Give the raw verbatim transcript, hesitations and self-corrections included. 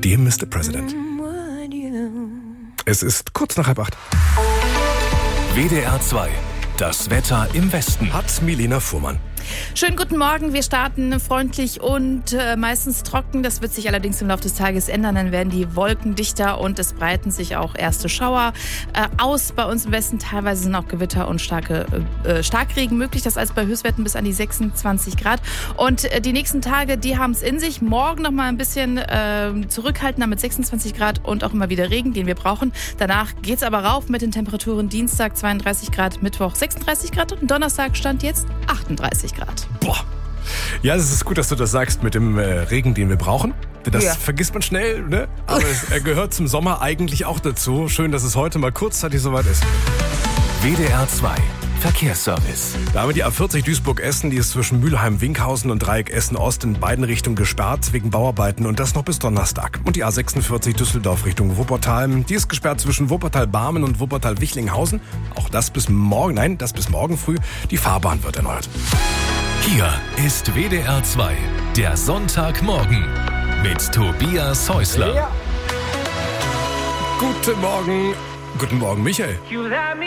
Dear Mister President. Es ist kurz nach halb acht. W D R zwei. Das Wetter im Westen. Hat Milena Fuhrmann. Schönen guten Morgen. Wir starten freundlich und äh, meistens trocken. Das wird sich allerdings im Laufe des Tages ändern. Dann werden die Wolken dichter und es breiten sich auch erste Schauer äh, aus. Bei uns im Westen teilweise sind auch Gewitter und starke äh, Starkregen möglich. Das heißt bei Höchstwerten bis an die sechsundzwanzig Grad. Und äh, die nächsten Tage, die haben es in sich. Morgen noch mal ein bisschen äh, zurückhaltender mit sechsundzwanzig Grad und auch immer wieder Regen, den wir brauchen. Danach geht's aber rauf mit den Temperaturen. Dienstag zweiunddreißig Grad, Mittwoch sechsunddreißig Grad und Donnerstag stand jetzt achtunddreißig Grad. Boah. Ja, es ist gut, dass du das sagst mit dem äh, Regen, den wir brauchen. Das Ja. vergisst man schnell, ne? Aber es er gehört zum Sommer eigentlich auch dazu. Schön, dass es heute mal kurzzeitig soweit ist. W D R zwei. Verkehrsservice. Da haben wir die A vierzig Duisburg-Essen, die ist zwischen Mülheim-Winkhausen und Dreieck Essen-Ost in beiden Richtungen gesperrt wegen Bauarbeiten und das noch bis Donnerstag. Und die A sechsundvierzig Düsseldorf Richtung Wuppertal, die ist gesperrt zwischen Wuppertal-Barmen und Wuppertal-Wichlinghausen. Auch das bis morgen, nein, das bis morgen früh. Die Fahrbahn wird erneuert. Hier ist W D R zwei. Der Sonntagmorgen mit Tobias Häusler. Ja. Guten Morgen. Guten Morgen, Michael. You let me